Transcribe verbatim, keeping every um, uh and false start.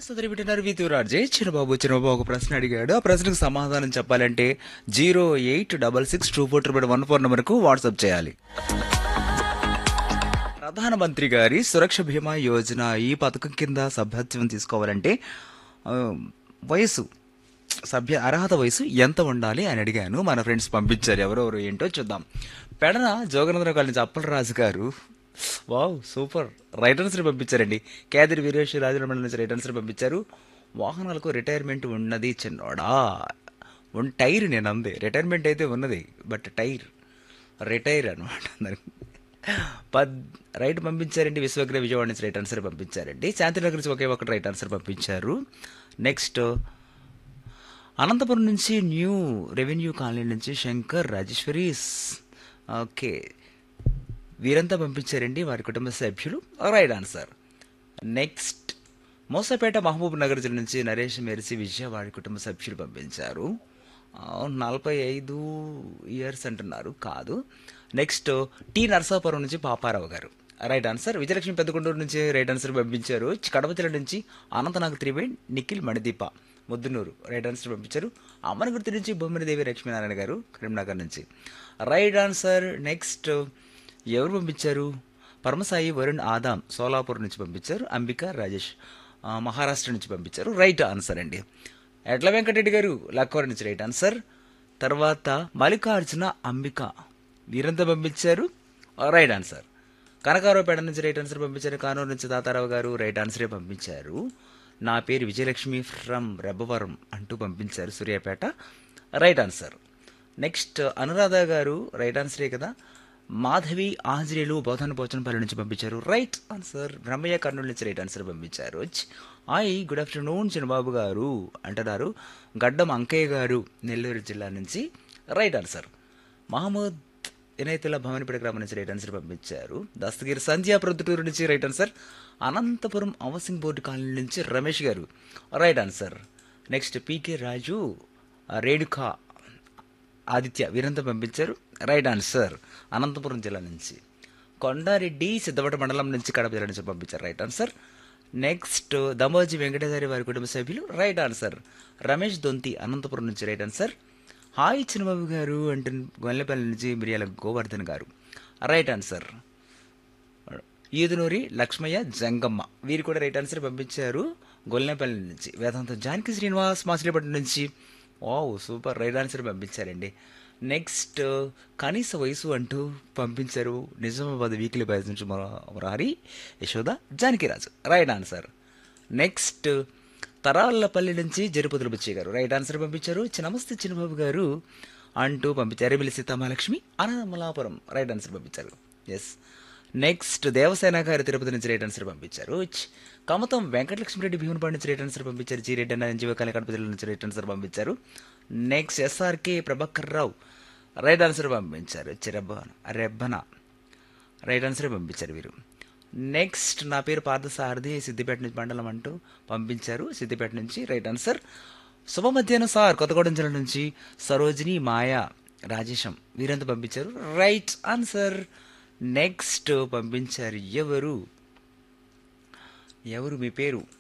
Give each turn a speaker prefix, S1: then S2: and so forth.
S1: సోదరి వింటున్నారు వితు రాజే చిన్నబాబు చిన్నబాబు ఒక ప్రశ్న అడిగాడు. ఆ ప్రశ్నకు సమాధానం చెప్పాలంటే zero eight double six two four triple one four నెంబర్కు వాట్సాప్ చేయాలి. ప్రధానమంత్రి గారి సురక్ష బీమా యోజన ఈ పథకం కింద సభ్యత్వం తీసుకోవాలంటే ఆ, వయసు సభ్య అర్హత వయసు ఎంత ఉండాలి అని అడిగాను. మన ఫ్రెండ్స్ పంపించారు, ఎవరెవరు ఏంటో చూద్దాం. పెడన జోగనందరావు కాలనీ నుంచి అప్పలరాజు గారు, వావ్ సూపర్, రైట్ ఆన్సర్ పంపించారండి. కేదిరి వీరేష్ రాజమండ్రి నుంచి రైట్ ఆన్సర్ పంపించారు. వాహనాలకు రిటైర్మెంట్ ఉన్నది చిన్నోడా, ఉన్ టైర్ నేను అందే, రిటైర్మెంట్ అయితే ఉన్నది బట్ టైర్ రిటైర్ అనమాట. పద్ రైట్ పంపించారండి. విశ్వగ్ర విజయవాడ నుంచి రైట్ ఆన్సర్ పంపించారండి. శాంతినగర్ నుంచి ఒకే ఒకటి రైట్ ఆన్సర్ పంపించారు. నెక్స్ట్ అనంతపురం నుంచి న్యూ రెవెన్యూ కాలనీ నుంచి శంకర్ రాజేశ్వరి స్- ఓకే వీరంతా పంపించారండి, వారి కుటుంబ సభ్యులు. Right answer. Next Mosapeta Mahabub Nagar జిల్లా నుంచి నరేష్ మెర్సి విజయ వారి కుటుంబ సభ్యులు పంపించారు. ఆ, నలభై ఐదు ఇయర్స్ అంటున్నారు, కాదు. నెక్స్ట్ టి నరసాపురం నుంచి పాపారావు గారు రైట్ ఆన్సర్. విజయలక్ష్మి పెద్దకొండూరు నుంచి రైట్ ఆన్సర్ పంపించారు. కడప జిల్లా నుంచి అనంతనాగ్ త్రివేణ్ నిఖిల్ మణిదీప ముద్దునూరు రైట్ ఆన్సర్ పంపించారు. అమరగుర్తి నుంచి బొమ్మిడిదేవి లక్ష్మీనారాయణ గారు కరీంనగర్ నుంచి రైట్ ఆన్సర్. నెక్స్ట్ ఎవరు పంపించారు? పరమసాయి వరుణ్ ఆదాం సోలాపూర్ నుంచి పంపించారు. అంబిక రాజేష్ ఆ, మహారాష్ట్ర నుంచి పంపించారు. రైట్ ఆన్సర్ అండి. ఎడ్ల వెంకటరెడ్డి గారు లక్కవరం నుంచి రైట్ ఆన్సర్. తర్వాత మల్లికార్జున అంబిక వీరంతా పంపించారు. Right answer. కనకారావుపేట నుంచి రైట్ ఆన్సర్ పంపించారు. కానూరు నుంచి తాతారావు గారు రైట్ ఆన్సరే పంపించారు. నా పేరు విజయలక్ష్మి ఫ్రమ్ రెబ్బవరం అంటూ పంపించారు Suryapet. Right answer. Next Anuradha గారు రైట్ ఆన్సరే కదా. మాధవి ఆంజనేయులు బోధన పోచనపల్లి నుంచి పంపించారు. Right answer. బ్రహ్మయ్య కర్నూలు నుంచి రైట్ ఆన్సర్ పంపించారు. హాయ్ గుడ్ ఆఫ్టర్నూన్ చిన్నబాబు గారు అంటున్నారు. గడ్డం అంకయ్య గారు నెల్లూరు జిల్లా నుంచి రైట్ ఆన్సర్. మహమ్మద్ వినయతుల్లా భవనపేట గ్రామం నుంచి రైట్ ఆన్సర్ పంపించారు. దస్తగిరి సంధ్యా ప్రొద్దుటూరు నుంచి right answer. Anantapuram housing board colony నుంచి రమేష్ గారు రైట్ ఆన్సర్. నెక్స్ట్ పీకే రాజు ఆ, రేణుకా ఆదిత్య వీరంతా పంపించారు. Right answer. అనంతపురం జిల్లా నుంచి కొండారెడ్డి సిద్ధవట మండలం నుంచి కడప జిల్లా నుంచి పంపించారు. Right answer. Next Damoji Venkateswari వారి కుటుంబ సభ్యులు రైట్ ఆన్సర్. రమేష్ దొంతి అనంతపురం నుంచి రైట్ ఆన్సర్. హాయ్ చిన్నబాబు గారు అంటే గొల్లపల్లి నుంచి మిరియాల గోవర్ధన్ గారు రైట్ ఆన్సర్. ఈదునూరి లక్ష్మయ్య జంగమ్మ వీరు కూడా రైట్ ఆన్సర్ పంపించారు. గొల్లపల్లి నుంచి వేదాంతం జానకి శ్రీనివాస్ మాసిలిపట్నం నుంచి వావ్ సూపర్ రైట్ ఆన్సర్ పంపించారండి. నెక్స్ట్ కనీస వయసు అంటూ పంపించారు. నిజామాబాద్ వీక్లీ బ్యాచ్ నుంచి Murari Yashoda Janakiraju right answer. Next తరాళ్ళపల్లి నుంచి జరుపతుల బుచ్చయ్య గారు రైట్ ఆన్సర్ పంపించారు. చి- నమస్తే చిన్నబాబు గారు అంటూ పంపించారు. ఎమ్మెల్యే సీతామహాలక్ష్మి అనంతమలాపురం రైట్ ఆన్సర్ పంపించారు. ఎస్. నెక్స్ట్ దేవసేన గారు తిరుపతి నుంచి రైట్ ఆన్సర్ పంపించారు. ఛ్, కమతం వెంకటలక్ష్మిరెడ్డి భీమునిపాడు నుంచి రైట్ ఆన్సర్ పంపించారు. జీ రెడ్డి అన్న జీవకాలి కడప జిల్లా నుంచి రైట్ ఆన్సర్ పంపించారు. Next SRK Prabhakar Rao right answer పంపించారు. చిరబ్బన రెబ్బన రైట్ ఆన్సరే పంపించారు వీరు. నెక్స్ట్ నా పేరు పార్థసారథి సిద్దిపేట నుంచి మండలం అంటూ పంపించారు. సిద్దిపేట నుంచి రైట్ ఆన్సర్. శుభ మధ్యాహ్నం సార్ కొత్తగూడెం జిల్లా నుంచి సరోజిని మాయా రాజేశం వీరంతా పంపించారు. Right answer. నెక్స్ట్ పంపించారు ఎవరు ఎవరు మీ పేరు